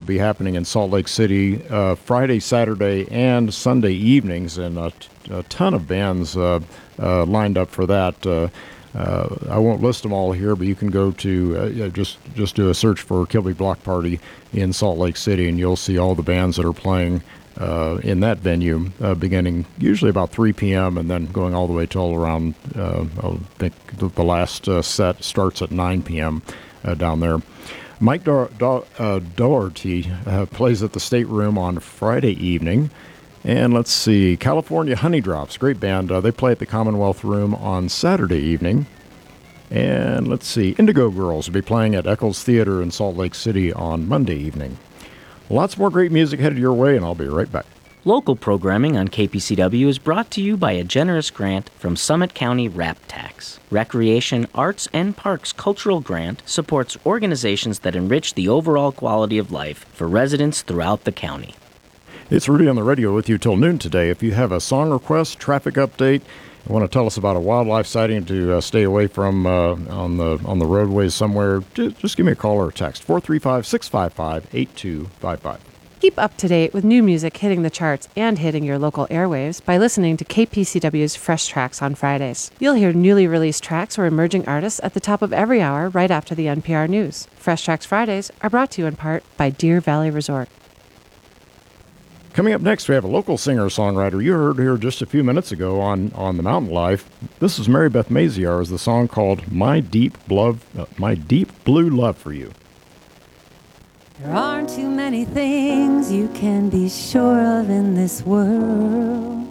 be happening in Salt Lake City Friday, Saturday, and Sunday evenings, and a ton of bands lined up for that. I won't list them all here, but you can go to just do a search for Kilby Block Party in Salt Lake City, and you'll see all the bands that are playing in that venue, beginning usually about 3 p.m. and then going all the way till around, I think the last set starts at 9 p.m. Down there. Mike Doherty plays at the State Room on Friday evening. And let's see, California Honey Drops, great band. They play at the Commonwealth Room on Saturday evening. And let's see, Indigo Girls will be playing at Eccles Theater in Salt Lake City on Monday evening. Lots more great music headed your way, and I'll be right back. Local programming on KPCW is brought to you by a generous grant from Summit County RAP Tax. Recreation, Arts, and Parks Cultural Grant supports organizations that enrich the overall quality of life for residents throughout the county. It's Rudy on the radio with you till noon today. If you have a song request, traffic update, you want to tell us about a wildlife sighting to stay away from on the roadways somewhere, just give me a call or a text, 435-655-8255. Keep up to date with new music hitting the charts and hitting your local airwaves by listening to KPCW's Fresh Tracks on Fridays. You'll hear newly released tracks or emerging artists at the top of every hour right after the NPR News. Fresh Tracks Fridays are brought to you in part by Deer Valley Resort. Coming up next, we have a local singer-songwriter you heard here just a few minutes ago on The Mountain Life. This is Mary Beth Maziar with the song called My Deep Blue Love for You. There aren't too many things you can be sure of in this world.